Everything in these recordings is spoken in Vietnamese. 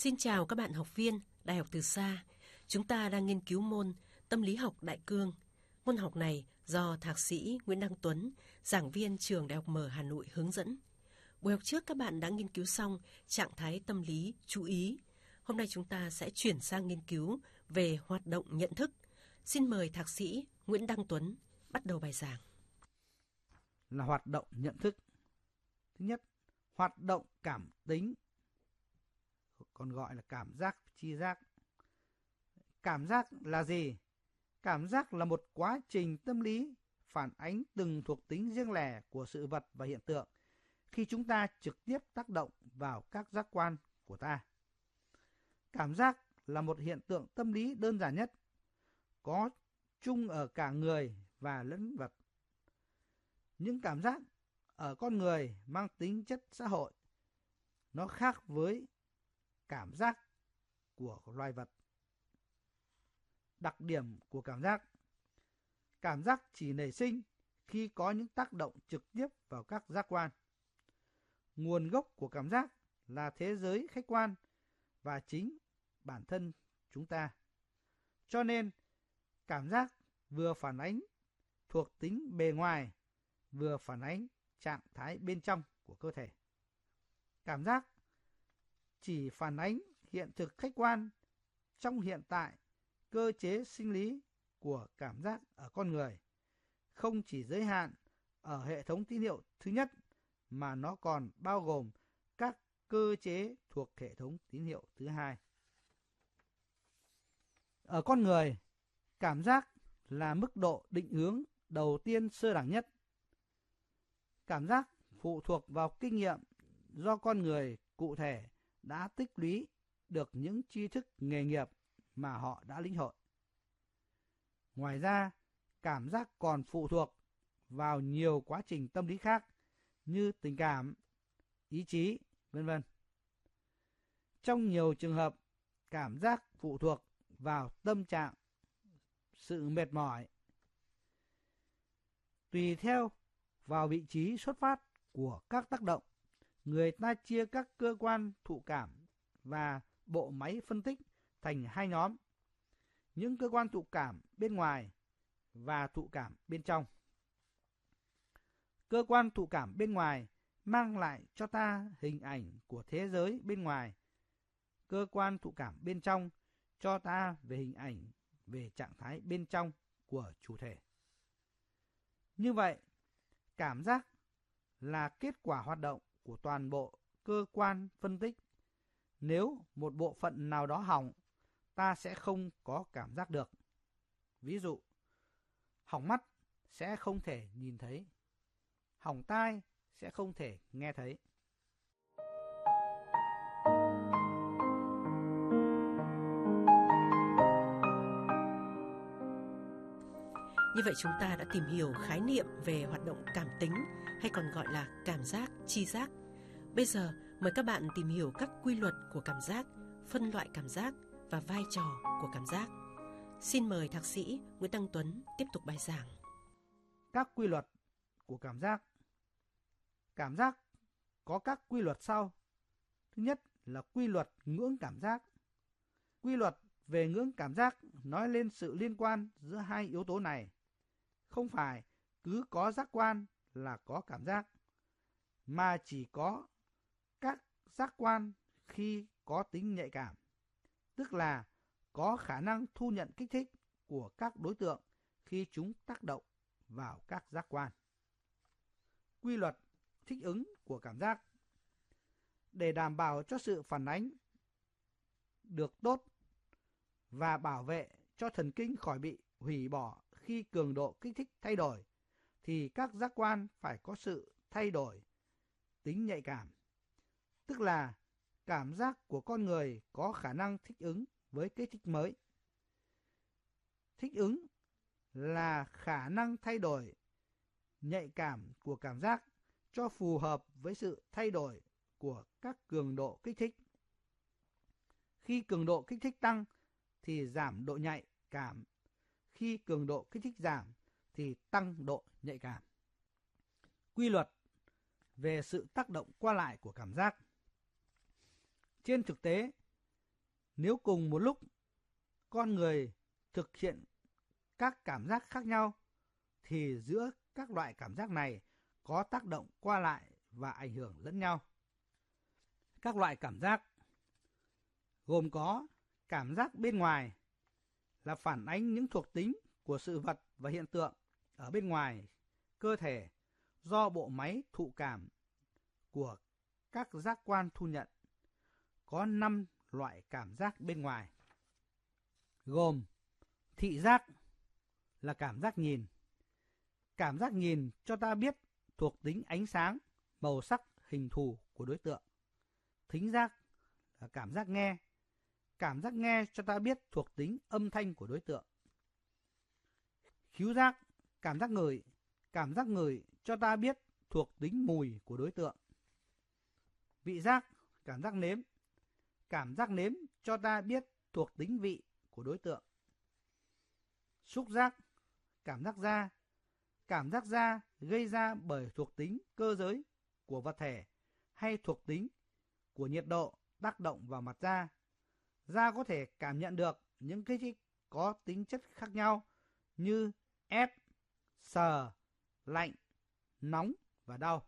Xin chào các bạn học viên Đại học Từ Xa. Chúng ta đang nghiên cứu môn Tâm lý học đại cương. Môn học này do Thạc sĩ Nguyễn Đăng Tuấn, giảng viên trường Đại học Mở Hà Nội hướng dẫn. Buổi học trước các bạn đã nghiên cứu xong trạng thái tâm lý chú ý. Hôm nay chúng ta sẽ chuyển sang nghiên cứu về hoạt động nhận thức. Xin mời Thạc sĩ Nguyễn Đăng Tuấn bắt đầu bài giảng. Là hoạt động nhận thức. Thứ nhất, hoạt động cảm tính, còn gọi là cảm giác, tri giác. Cảm giác là gì? Cảm giác là một quá trình tâm lý phản ánh từng thuộc tính riêng lẻ của sự vật và hiện tượng khi chúng ta trực tiếp tác động vào các giác quan của ta. Cảm giác là một hiện tượng tâm lý đơn giản nhất, có chung ở cả người và lẫn vật. Những cảm giác ở con người mang tính chất xã hội. Nó khác với cảm giác của loài vật. Đặc điểm của cảm giác. Cảm giác chỉ nảy sinh khi có những tác động trực tiếp vào các giác quan. Nguồn gốc của cảm giác là thế giới khách quan và chính bản thân chúng ta. Cho nên, cảm giác vừa phản ánh thuộc tính bề ngoài, vừa phản ánh trạng thái bên trong của cơ thể. Cảm giác chỉ phản ánh hiện thực khách quan trong hiện tại, cơ chế sinh lý của cảm giác ở con người, không chỉ giới hạn ở hệ thống tín hiệu thứ nhất mà nó còn bao gồm các cơ chế thuộc hệ thống tín hiệu thứ hai. Ở con người, cảm giác là mức độ định hướng đầu tiên sơ đẳng nhất. Cảm giác phụ thuộc vào kinh nghiệm do con người cụ thể đã tích lũy được những tri thức nghề nghiệp mà họ đã lĩnh hội. Ngoài ra, cảm giác còn phụ thuộc vào nhiều quá trình tâm lý khác như tình cảm, ý chí, v.v. Trong nhiều trường hợp, cảm giác phụ thuộc vào tâm trạng, sự mệt mỏi. Tùy theo vào vị trí xuất phát của các tác động, người ta chia các cơ quan thụ cảm và bộ máy phân tích thành hai nhóm. Những cơ quan thụ cảm bên ngoài và thụ cảm bên trong. Cơ quan thụ cảm bên ngoài mang lại cho ta hình ảnh của thế giới bên ngoài. Cơ quan thụ cảm bên trong cho ta về hình ảnh về trạng thái bên trong của chủ thể. Như vậy, cảm giác là kết quả hoạt động của toàn bộ cơ quan phân tích. Nếu một bộ phận nào đó hỏng, ta sẽ không có cảm giác được. Ví dụ, hỏng mắt sẽ không thể nhìn thấy, hỏng tai sẽ không thể nghe thấy. Như vậy chúng ta đã tìm hiểu khái niệm về hoạt động cảm tính hay còn gọi là cảm giác, tri giác. Bây giờ mời các bạn tìm hiểu các quy luật của cảm giác, phân loại cảm giác và vai trò của cảm giác. Xin mời Thạc sĩ Nguyễn Đăng Tuấn tiếp tục bài giảng. Các quy luật của cảm giác. Cảm giác có các quy luật sau. Thứ nhất là quy luật ngưỡng cảm giác. Quy luật về ngưỡng cảm giác nói lên sự liên quan giữa hai yếu tố này. Không phải cứ có giác quan là có cảm giác, mà chỉ có các giác quan khi có tính nhạy cảm, tức là có khả năng thu nhận kích thích của các đối tượng khi chúng tác động vào các giác quan. Quy luật thích ứng của cảm giác. Để đảm bảo cho sự phản ánh được tốt và bảo vệ cho thần kinh khỏi bị hủy bỏ khi cường độ kích thích thay đổi, thì các giác quan phải có sự thay đổi tính nhạy cảm, tức là cảm giác của con người có khả năng thích ứng với kích thích mới. Thích ứng là khả năng thay đổi nhạy cảm của cảm giác cho phù hợp với sự thay đổi của các cường độ kích thích. Khi cường độ kích thích tăng thì giảm độ nhạy cảm, khi cường độ kích thích giảm thì tăng độ nhạy cảm. Quy luật về sự tác động qua lại của cảm giác. Trên thực tế, Nếu cùng một lúc con người thực hiện các cảm giác khác nhau, thì giữa các loại cảm giác này có tác động qua lại và ảnh hưởng lẫn nhau. Các loại cảm giác gồm có cảm giác bên ngoài là phản ánh những thuộc tính của sự vật và hiện tượng ở bên ngoài cơ thể do bộ máy thụ cảm của các giác quan thu nhận. Có 5 loại cảm giác bên ngoài, gồm thị giác là cảm giác nhìn. Cảm giác nhìn cho ta biết thuộc tính ánh sáng, màu sắc, hình thù của đối tượng. Thính giác là cảm giác nghe. Cảm giác nghe cho ta biết thuộc tính âm thanh của đối tượng. Khứu giác, cảm giác ngửi. Cảm giác ngửi cho ta biết thuộc tính mùi của đối tượng. Vị giác, cảm giác nếm. Cảm giác nếm cho ta biết thuộc tính vị của đối tượng. Xúc giác, cảm giác da. Cảm giác da gây ra bởi thuộc tính cơ giới của vật thể hay thuộc tính của nhiệt độ tác động vào mặt da. Da có thể cảm nhận được những kích thích có tính chất khác nhau như ép, sờ, lạnh, nóng và đau.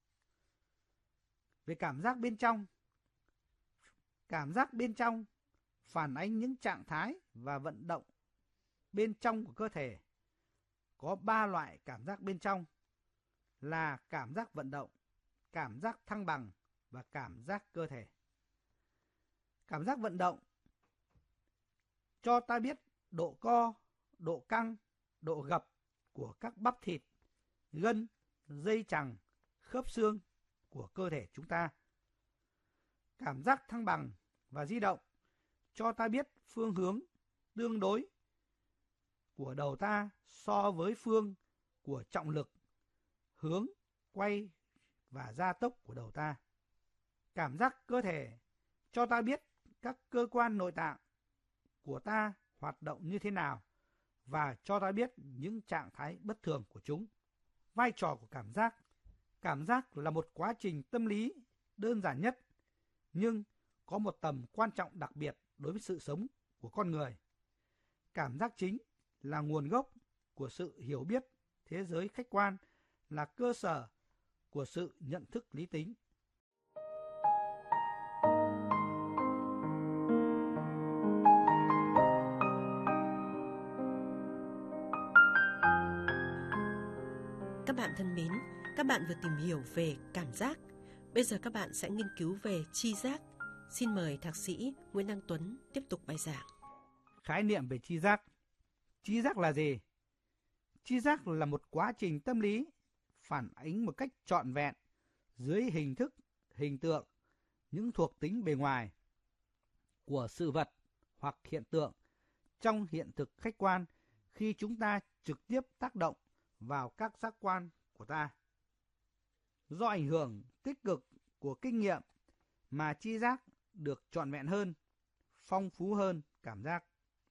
Về cảm giác bên trong, cảm giác bên trong phản ánh những trạng thái và vận động bên trong của cơ thể. Có 3 loại cảm giác bên trong là cảm giác vận động, cảm giác thăng bằng và cảm giác cơ thể. Cảm giác vận động cho ta biết độ co, độ căng, độ gập của các bắp thịt, gân, dây chằng, khớp xương của cơ thể chúng ta. Cảm giác thăng bằng và di động cho ta biết phương hướng tương đối của đầu ta so với phương của trọng lực, hướng, quay và gia tốc của đầu ta. Cảm giác cơ thể cho ta biết các cơ quan nội tạng của ta hoạt động như thế nào và cho ta biết những trạng thái bất thường của chúng. Vai trò của cảm giác. Cảm giác là một quá trình tâm lý đơn giản nhất, nhưng có một tầm quan trọng đặc biệt đối với sự sống của con người. Cảm giác chính là nguồn gốc của sự hiểu biết thế giới khách quan, là cơ sở của sự nhận thức lý tính. Các bạn thân mến, các bạn vừa tìm hiểu về cảm giác. Bây giờ các bạn sẽ nghiên cứu về tri giác. Xin mời Thạc sĩ Nguyễn Đăng Tuấn tiếp tục bài giảng. Khái niệm về tri giác. Tri giác là gì? Tri giác là một quá trình tâm lý phản ánh một cách trọn vẹn dưới hình thức, hình tượng, những thuộc tính bề ngoài của sự vật hoặc hiện tượng trong hiện thực khách quan khi chúng ta trực tiếp tác động vào các giác quan của ta. Do ảnh hưởng tích cực của kinh nghiệm mà tri giác được trọn vẹn hơn, phong phú hơn cảm giác.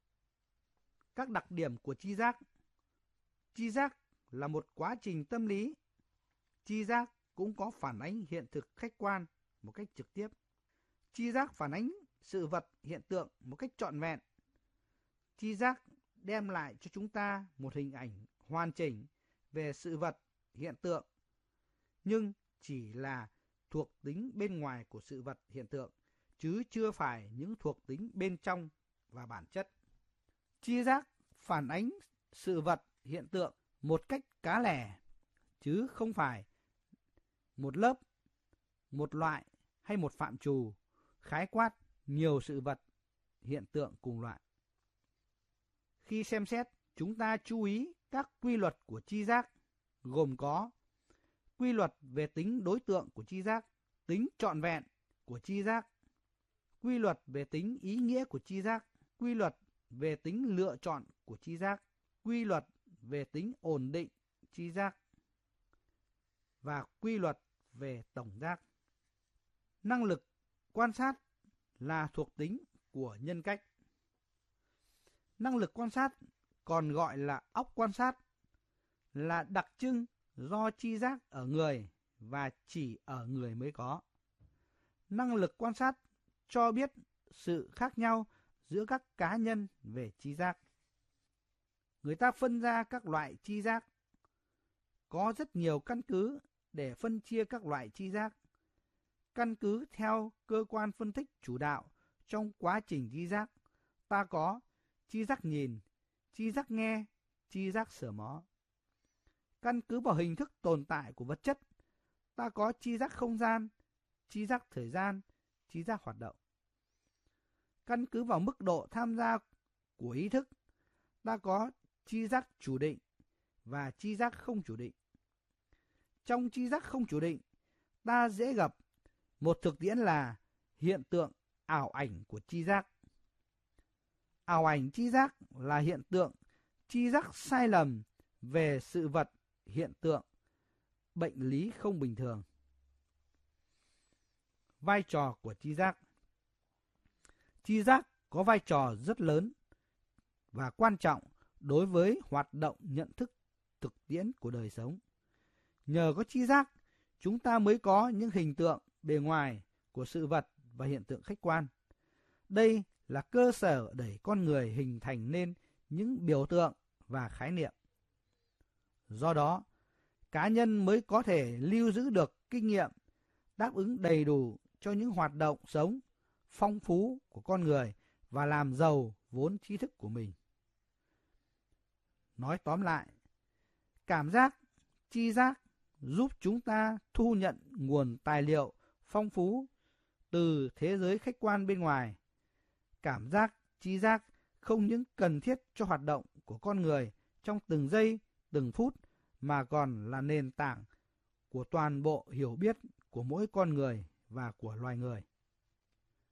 Các đặc điểm của tri giác. Tri giác là một quá trình tâm lý. Tri giác cũng có phản ánh hiện thực khách quan một cách trực tiếp. Tri giác phản ánh sự vật hiện tượng một cách trọn vẹn. Tri giác đem lại cho chúng ta một hình ảnh hoàn chỉnh về sự vật hiện tượng, nhưng chỉ là thuộc tính bên ngoài của sự vật hiện tượng, chứ chưa phải những thuộc tính bên trong và bản chất. Tri giác phản ánh sự vật hiện tượng một cách cá lẻ, chứ không phải một lớp, một loại hay một phạm trù khái quát nhiều sự vật hiện tượng cùng loại. Khi xem xét, chúng ta chú ý các quy luật của tri giác, gồm có quy luật về tính đối tượng của tri giác, tính trọn vẹn của tri giác, quy luật về tính ý nghĩa của tri giác, quy luật về tính lựa chọn của tri giác, quy luật về tính ổn định tri giác và quy luật về tổng giác. Năng lực quan sát là thuộc tính của nhân cách. Năng lực quan sát, còn gọi là óc quan sát, là đặc trưng do tri giác ở người và chỉ ở người mới có. Năng lực quan sát cho biết sự khác nhau giữa các cá nhân về tri giác. Người ta phân ra các loại tri giác. Có rất nhiều căn cứ để phân chia các loại tri giác. Căn cứ theo cơ quan phân tích chủ đạo trong quá trình tri giác, ta có tri giác nhìn, tri giác nghe, tri giác sờ mó. Căn cứ vào hình thức tồn tại của vật chất, ta có tri giác không gian, tri giác thời gian, tri giác hoạt động. Căn cứ vào mức độ tham gia của ý thức, ta có tri giác chủ định và tri giác không chủ định. Trong tri giác không chủ định, ta dễ gặp một thực tiễn là hiện tượng ảo ảnh của tri giác. Ảo ảnh tri giác là hiện tượng tri giác sai lầm về sự vật, hiện tượng, bệnh lý không bình thường. Vai trò của tri giác. Tri giác có vai trò rất lớn và quan trọng đối với hoạt động nhận thức thực tiễn của đời sống. Nhờ có tri giác, chúng ta mới có những hình tượng bề ngoài của sự vật và hiện tượng khách quan. Đây là cơ sở để con người hình thành nên những biểu tượng và khái niệm. Do đó, cá nhân mới có thể lưu giữ được kinh nghiệm đáp ứng đầy đủ cho những hoạt động sống phong phú của con người và làm giàu vốn tri thức của mình. Nói tóm lại, cảm giác, tri giác giúp chúng ta thu nhận nguồn tài liệu phong phú từ thế giới khách quan bên ngoài. Cảm giác, tri giác không những cần thiết cho hoạt động của con người trong từng giây, từng phút, mà còn là nền tảng của toàn bộ hiểu biết của mỗi con người và của loài người.